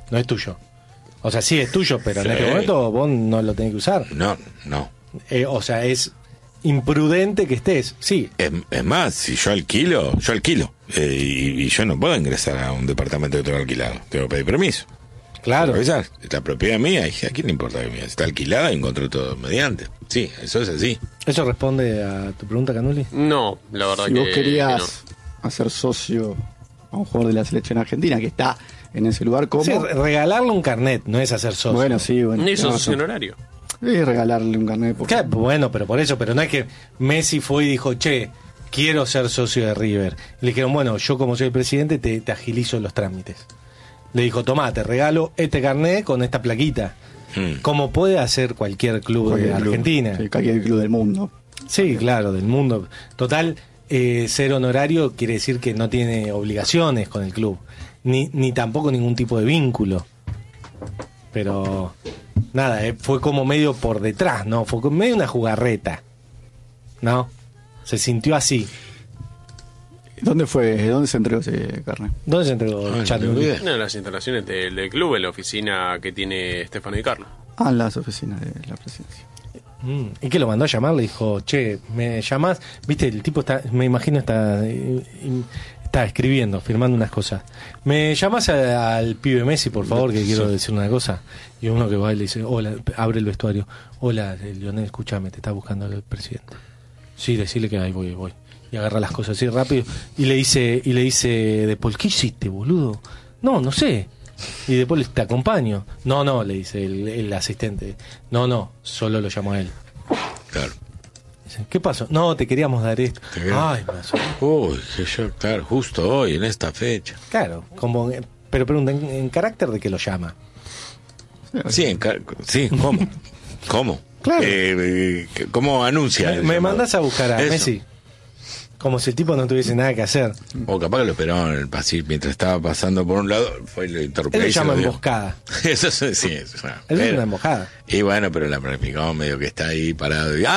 no es tuyo. O sea, sí es tuyo, pero en este momento vos no lo tenés que usar. No. O sea, es imprudente que estés, sí. Es más, si yo alquilo. Y yo no puedo ingresar a un departamento que tengo alquilado. Tengo que pedir permiso. Claro. Es la propiedad mía. ¿A quién le importa que mía? Está alquilada y encontró todo mediante. Sí, eso es así. ¿Eso responde a tu pregunta, Canuli? No, la verdad Si que vos querías no. hacer socio a un jugador de la selección argentina que está en ese lugar, ¿cómo? Sí, regalarle un carnet, no es hacer socio. Bueno, sí, bueno. Ni tenés socio razón. honorario. Sí, regalarle un carnet. Porque... Claro, bueno, pero por eso, pero no es que Messi fue y dijo, che, quiero ser socio de River. Le dijeron, bueno, yo como soy el presidente te agilizo los trámites. Le dijo, tomá, te regalo este carnet con esta plaquita. Como puede hacer cualquier club de Argentina. Sí, cualquier club del mundo. Sí, claro, del mundo. Total, ser honorario quiere decir que no tiene obligaciones con el club, ni tampoco ningún tipo de vínculo. Pero nada, fue como medio por detrás, ¿no? Fue como medio una jugarreta, ¿no? Se sintió así. ¿Dónde fue? ¿Dónde se entregó ese carnet? ¿Dónde se entregó Chanuli? Una de las instalaciones del club, en la oficina que tiene Stefano y Carlos. Ah, en las oficinas de la presidencia. ¿Y que lo mandó a llamar? Le dijo, che, ¿me llamás? Viste, el tipo está, me imagino está escribiendo, firmando unas cosas. ¿Me llamás al pibe Messi, por favor, que quiero decir una cosa? Y uno que va y le dice, hola, abre el vestuario. Hola, Lionel, escúchame, te está buscando el presidente. Sí, decirle que ahí voy. Y agarra las cosas así rápido. Y le dice, De Paul, ¿qué hiciste, boludo? No sé. Y De Paul, te acompaño. No, le dice el asistente. No, solo lo llamó a él. Claro. Dice, ¿qué pasó? No, te queríamos dar esto. Ay, me asomó. Uy, que yo, claro, justo hoy, en esta fecha. Claro, pero pregunta, ¿en carácter de que lo llama? Sí, ¿cómo? ¿Cómo? Claro. ¿Cómo anuncia? Me mandás a buscar a Eso. Messi. Como si el tipo no tuviese nada que hacer. O capaz que lo esperaban en el pasillo mientras estaba pasando por un lado, fue y lo interrumpió. Él le y se llama lo dio. emboscada. Eso sí, eso. Él es una emboscada. Y bueno, pero la planificamos medio que está ahí parado. Y,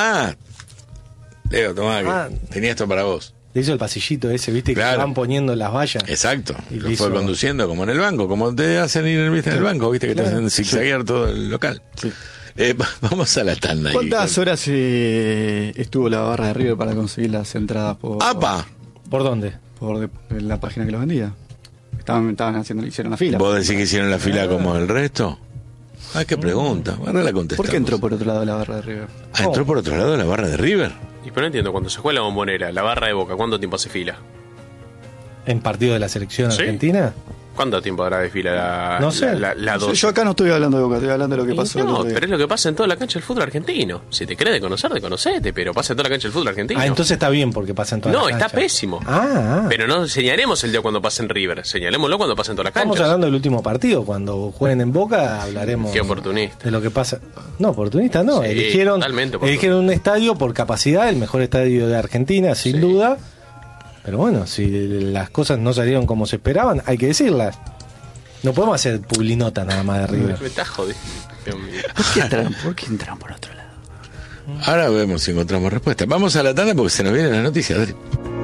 Leo, tomá, tenía esto para vos. Le hizo el pasillito ese, ¿viste? Claro. Que van poniendo las vallas. Exacto. Y Lo le fue hizo- conduciendo como en el banco, como te hacen ir ¿viste? En el banco, viste que te hacen zigzaguear todo el local. Sí. Vamos a la tanda. ahí. ¿Cuántas horas estuvo la barra de River para conseguir las entradas ¡Apa! ¿Por dónde? por la página que los vendía? Hicieron la fila. ¿Vos decís que hicieron la fila como el resto? Qué pregunta. Ahora la contestamos. ¿Por qué entró por otro lado la barra de River? ¿Entró por otro lado la barra de River? Y pero no entiendo, cuando se juega la Bombonera, la barra de Boca, ¿cuánto tiempo hace fila? ¿En partido de la selección ¿Sí? argentina? ¿Cuánto tiempo habrá de fila No sé. la 12? Yo acá no estoy hablando de Boca, estoy hablando de lo que Y pasó el no, otro día. pero es lo que pasa en toda la cancha del fútbol argentino. Si te querés de conocete, pero pasa en toda la cancha del fútbol argentino. Entonces está bien porque pasa en todas No, las está canchas. pésimo. Ah. Pero no señalemos el día cuando pasa en River, señalémoslo cuando pasa en todas las Estamos canchas. hablando del último partido. Cuando jueguen en Boca hablaremos Qué oportunista. de lo que pasa. No, oportunista no. Sí, eligieron totalmente oportunista. eligieron un estadio por capacidad, el mejor estadio de Argentina, sin Sí. duda. Pero bueno, si las cosas no salieron como se esperaban, hay que decirlas. No podemos hacer publinota nada más de River. Me está jodiendo. Dios mío. ¿Por qué entraron por otro lado? Ahora vemos si encontramos respuesta. Vamos a la tanda porque se nos vienen las noticias. Dale.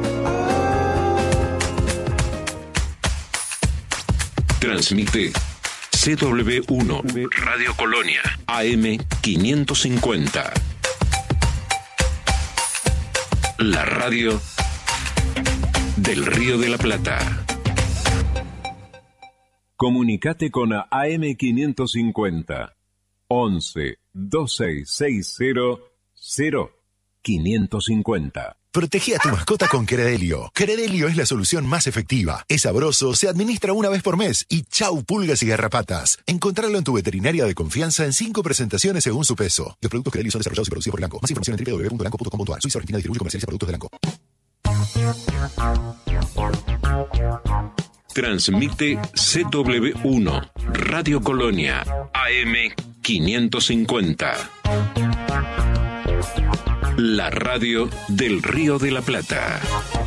Transmite CW1 Radio Colonia AM 550. La radio del Río de la Plata. Comunicate con AM550 11 2660 0550. Protegí a tu mascota con Credelio. Credelio es la solución más efectiva. Es sabroso, se administra una vez por mes y chau pulgas y garrapatas. Encontrarlo en tu veterinaria de confianza en 5 presentaciones según su peso. Los productos Credelio son desarrollados y producidos por Elanco. Más información en www.elanco.com.ar. Suiza Argentina distribuye y comercializa productos de Elanco. Transmite CW1 Radio Colonia AM 550. La radio del Río de la Plata.